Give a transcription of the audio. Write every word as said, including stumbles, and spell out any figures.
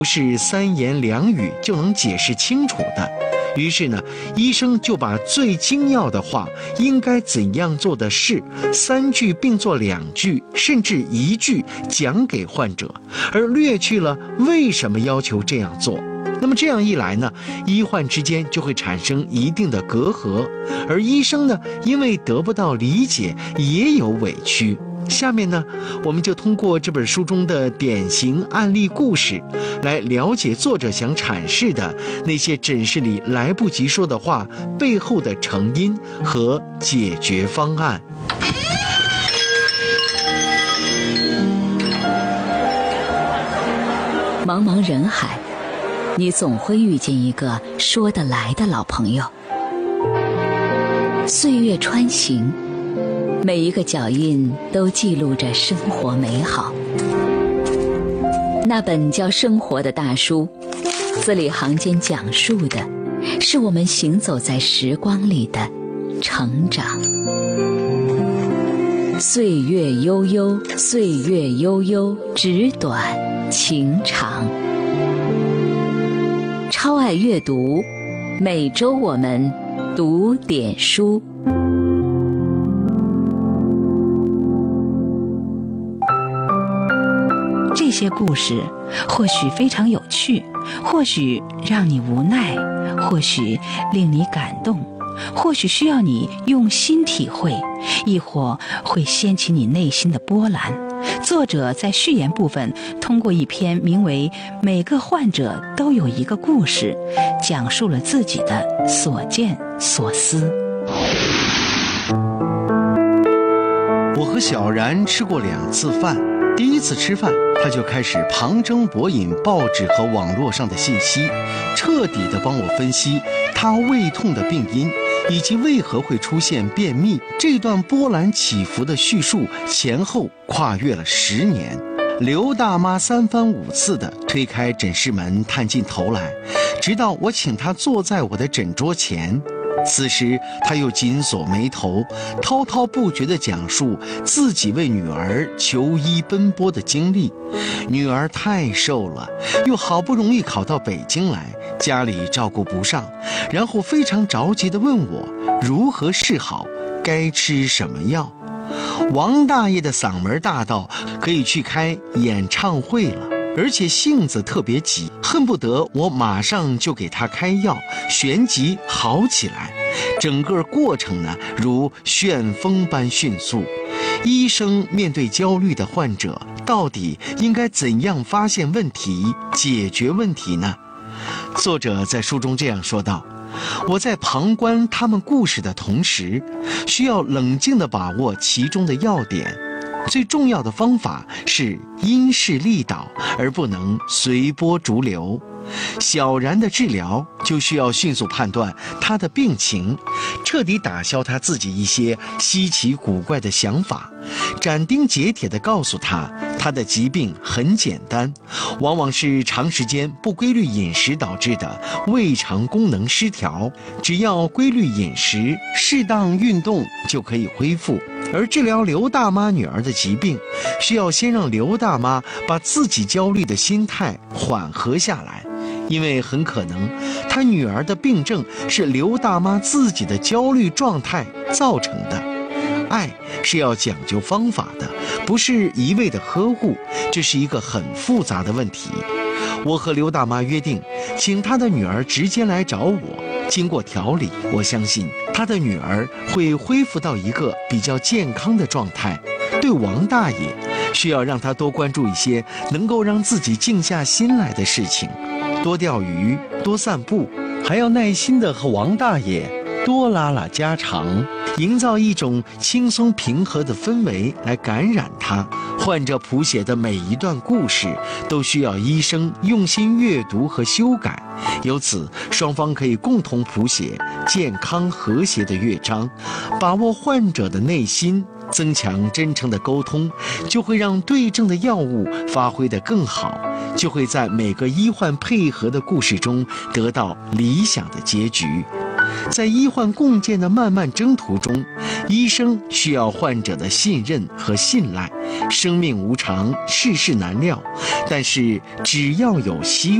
不是三言两语就能解释清楚的。于是呢，医生就把最精要的话，应该怎样做的事，三句并作两句，甚至一句讲给患者，而略去了为什么要求这样做。那么这样一来呢，医患之间就会产生一定的隔阂，而医生呢，因为得不到理解，也有委屈。下面呢，我们就通过这本书中的典型案例故事，来了解作者想阐释的那些诊室里来不及说的话背后的成因和解决方案。 茫茫人海，你总会遇见一个说得来的老朋友。岁月穿行，每一个脚印都记录着生活美好。那本叫《生活》的大书，字里行间讲述的是我们行走在时光里的成长。岁月悠悠，岁月悠悠，纸短情长。超爱阅读，每周我们读点书。 这些故事或许非常有趣，或许让你无奈，或许令你感动，或许需要你用心体会，亦或会掀起你内心的波澜。作者在序言部分通过一篇名为《每个患者都有一个故事》，讲述了自己的所见所思。 我和小然吃过两次饭，第一次吃饭，他就开始旁征博引报纸和网络上的信息，彻底地帮我分析他胃痛的病因，以及为何会出现便秘。这段波澜起伏的叙述前后跨越了十年。刘大妈三番五次地推开诊室门，探进头来，直到我请她坐在我的诊桌前。此时他又紧锁眉头，滔滔不绝地讲述自己为女儿求医奔波的经历。女儿太瘦了，又好不容易考到北京来，家里照顾不上，然后非常着急地问我如何是好，该吃什么药。王大爷的嗓门大到可以去开演唱会了，而且性子特别急，恨不得我马上就给他开药，旋即好起来。整个过程呢，如旋风般迅速。医生面对焦虑的患者，到底应该怎样发现问题、解决问题呢？作者在书中这样说道：我在旁观他们故事的同时，需要冷静地把握其中的要点。最重要的方法是因势利导，而不能随波逐流。小然的治疗就需要迅速判断他的病情，彻底打消他自己一些稀奇古怪的想法，斩钉截铁地告诉他，他的疾病很简单，往往是长时间不规律饮食导致的胃肠功能失调，只要规律饮食、适当运动就可以恢复。而治疗刘大妈女儿的疾病，需要先让刘大妈把自己焦虑的心态缓和下来，因为很可能她女儿的病症是刘大妈自己的焦虑状态造成的。爱是要讲究方法的，不是一味的呵护，这是一个很复杂的问题。我和刘大妈约定，请她的女儿直接来找我，经过调理，我相信他的女儿会恢复到一个比较健康的状态。对王大爷，需要让他多关注一些能够让自己静下心来的事情，多钓鱼，多散步，还要耐心地和王大爷多拉拉家常，营造一种轻松平和的氛围来感染他。患者谱写的每一段故事都需要医生用心阅读和修改，由此双方可以共同谱写健康和谐的乐章，把握患者的内心，增强真诚的沟通，就会让对症的药物发挥得更好，就会在每个医患配合的故事中得到理想的结局。在医患共建的漫漫征途中， 医生需要患者的信任和信赖。生命无常，世事难料，但是只要有希望。